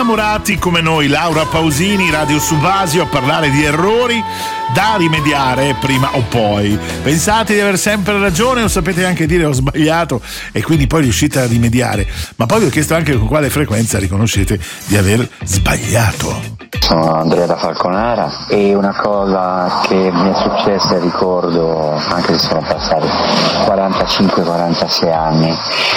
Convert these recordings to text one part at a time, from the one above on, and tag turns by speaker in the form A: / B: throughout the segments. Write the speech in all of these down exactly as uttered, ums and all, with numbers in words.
A: innamorati come noi, Laura Pausini, Radio Subasio, a parlare di errori da rimediare prima o poi. Pensate di aver sempre ragione o sapete anche dire ho sbagliato e quindi poi riuscite a rimediare? Ma poi vi ho chiesto anche con quale frequenza riconoscete di aver sbagliato.
B: Sono Andrea da Falconara e una cosa che mi è successa, ricordo, anche se sono passati quarantacinque quarantasei anni,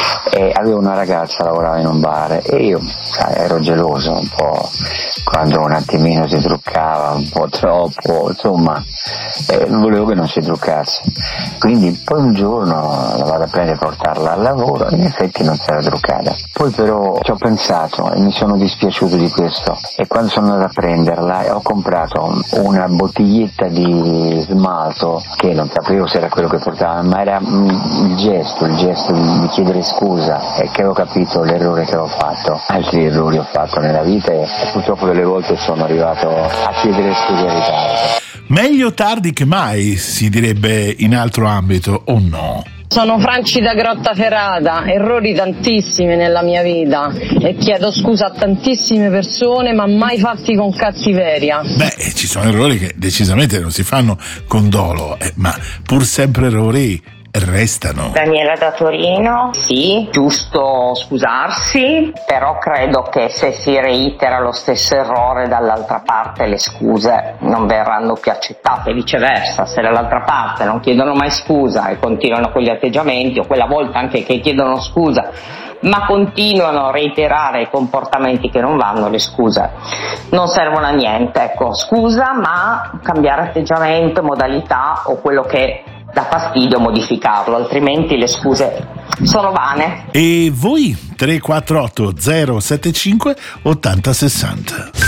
B: e avevo una ragazza, lavorava in un bar e io, sai, ero geloso un po' quando un attimino si truccava, un po' troppo, insomma, eh, volevo che non si truccasse. Quindi poi un giorno la vado a prendere e portarla al lavoro e in effetti non si era truccata. Poi però ci ho pensato e mi sono dispiaciuto di questo e quando sono andato a prenderla ho comprato una bottiglietta di smalto che non sapevo se era quello che portava, ma era mm, il gesto, il gesto di, di chiedere scusa, e che avevo capito l'errore che avevo fatto. Altri errori ho fatto nella vita e, e purtroppo delle volte sono arrivato a chiedere scusa in ritardo.
A: Meglio tardi che mai, si direbbe in altro ambito, o no?
C: Sono Franci da Grottaferrata, errori tantissimi nella mia vita e chiedo scusa a tantissime persone, ma mai fatti con cattiveria.
A: Beh, ci sono errori che decisamente non si fanno con dolo, eh, ma pur sempre errori restano.
D: Daniela da Torino, sì, giusto scusarsi, però credo che se si reitera lo stesso errore dall'altra parte le scuse non verranno più accettate, viceversa, se dall'altra parte non chiedono mai scusa e continuano con gli atteggiamenti, o quella volta anche che chiedono scusa ma continuano a reiterare comportamenti che non vanno, le scuse non servono a niente. Ecco, scusa, ma cambiare atteggiamento, modalità o quello che dà fastidio modificarlo, altrimenti le scuse sono vane.
A: E voi? tre quattro otto zero sette cinque ottanta sessanta.